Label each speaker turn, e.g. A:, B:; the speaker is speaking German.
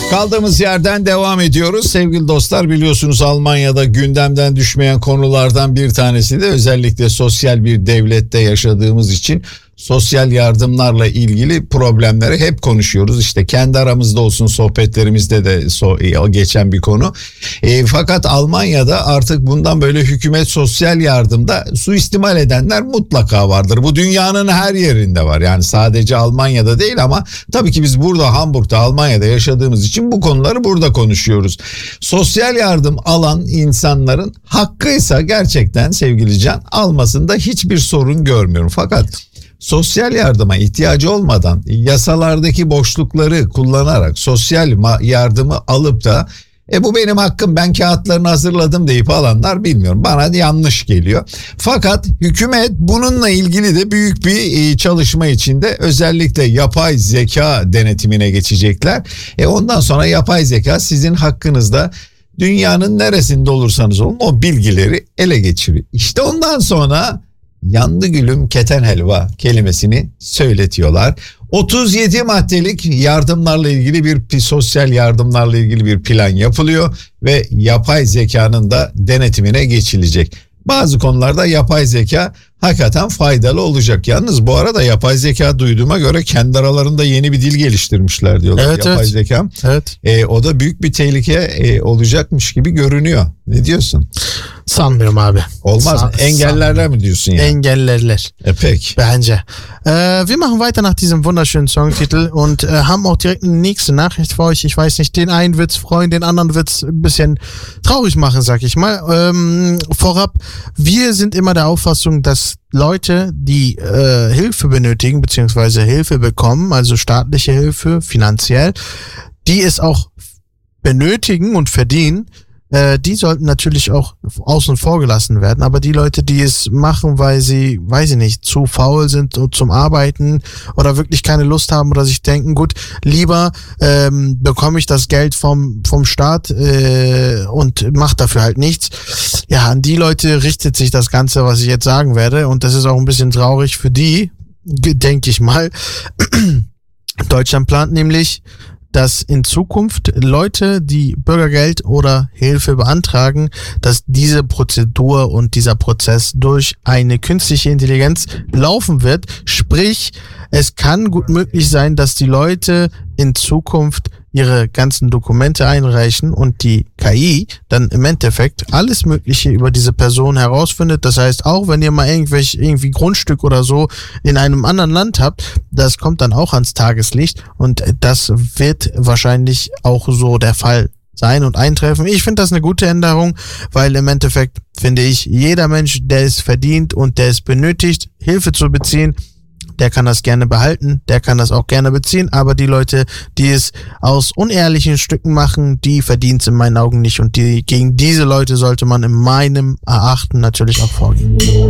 A: Kaldığımız yerden devam ediyoruz. Sevgili dostlar, biliyorsunuz Almanya'da gündemden düşmeyen konulardan bir tanesi de özellikle sosyal bir devlette yaşadığımız için sosyal yardımlarla ilgili problemleri hep konuşuyoruz. İşte kendi aramızda olsun, sohbetlerimizde de geçen bir konu. Fakat Almanya'da artık bundan böyle hükümet sosyal yardımda suistimal edenler mutlaka vardır. Bu dünyanın her yerinde var. Yani sadece Almanya'da değil ama tabii ki biz burada Hamburg'da, Almanya'da yaşadığımız için bu konuları burada konuşuyoruz. Sosyal yardım alan insanların hakkıysa gerçekten sevgili Can, almasında hiçbir sorun görmüyorum. Fakat sosyal yardıma ihtiyacı olmadan yasalardaki boşlukları kullanarak sosyal yardımı alıp da bu benim hakkım, ben kağıtlarını hazırladım deyip alanlar, bilmiyorum, bana yanlış geliyor. Fakat hükümet bununla ilgili de büyük bir çalışma içinde, özellikle yapay zeka denetimine geçecekler. Ondan sonra yapay zeka sizin hakkınızda dünyanın neresinde olursanız olun o bilgileri ele geçiriyor. İşte ondan sonra yandı gülüm keten helva kelimesini söyletiyorlar. 37 maddelik yardımlarla ilgili bir sosyal yardımlarla ilgili bir plan yapılıyor ve yapay zekanın da denetimine geçilecek. Bazı konularda yapay zeka hakikaten faydalı olacak. Yalnız bu arada yapay zeka duyduğuma göre kendi aralarında yeni bir dil geliştirmişler diyorlar.
B: Evet,
A: yapay
B: evet.
A: zeka.
B: Evet.
A: O da büyük bir tehlike olacakmış gibi görünüyor. Ne diyorsun?
B: Sanmıyorum abi.
A: Olmaz mı? Engellerler mi diyorsun yani?
B: Engellerler.
A: Peki.
B: Bence. Wir machen weiter nach diesem wunderschönen Songtitel und haben auch direkt eine nächste Nachricht für euch. Ich weiß nicht, den einen wird's freuen, den anderen wird's ein bisschen traurig machen, sag ich mal. Vorab, wir sind immer der Auffassung, dass Leute, die Hilfe benötigen, beziehungsweise Hilfe bekommen, also staatliche Hilfe, finanziell, die es auch benötigen und verdienen, die sollten natürlich auch außen vor gelassen werden. Aber die Leute, die es machen, weil sie, weiß ich nicht, zu faul sind zum Arbeiten oder wirklich keine Lust haben oder sich denken, gut, lieber bekomme ich das Geld vom Staat und mache dafür halt nichts. Ja, an die Leute richtet sich das Ganze, was ich jetzt sagen werde. Und das ist auch ein bisschen traurig für die, denke ich mal. Deutschland plant nämlich, dass in Zukunft Leute, die Bürgergeld oder Hilfe beantragen, dass diese Prozedur und dieser Prozess durch eine künstliche Intelligenz laufen wird. Sprich, es kann gut möglich sein, dass die Leute in Zukunft ihre ganzen Dokumente einreichen und die KI dann im Endeffekt alles Mögliche über diese Person herausfindet. Das heißt, auch wenn ihr mal irgendwie Grundstück oder so in einem anderen Land habt, das kommt dann auch ans Tageslicht und das wird wahrscheinlich auch so der Fall sein und eintreffen. Ich finde das eine gute Änderung, weil im Endeffekt finde ich, jeder Mensch, der es verdient und der es benötigt, Hilfe zu beziehen, der kann das gerne behalten, der kann das auch gerne beziehen, aber die Leute, die es aus unehrlichen Stücken machen, die verdienen es in meinen Augen nicht und gegen diese Leute sollte man in meinem Erachten natürlich auch vorgehen.